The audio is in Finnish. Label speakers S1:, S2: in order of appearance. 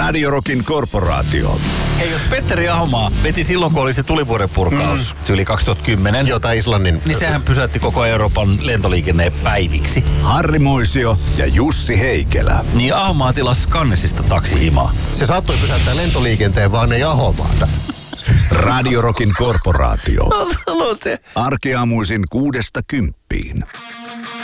S1: Radio Rockin korporaatio.
S2: Hei, jos Petteri Ahomaa veti silloin, kun oli se tulivuorenpurkaus yli 2010.
S3: Jota Islannin...
S2: Niin sehän pysäytti koko Euroopan lentoliikenneen päiviksi.
S1: Harri Moisio ja Jussi Heikelä.
S2: Niin Ahomaa tilasi Cannesista taksihimaa.
S3: Se saattoi pysäyttää lentoliikenteen, vaan ei Ahomaata.
S1: Radio Rockin korporaatio. Arkiaamuisin 6–10.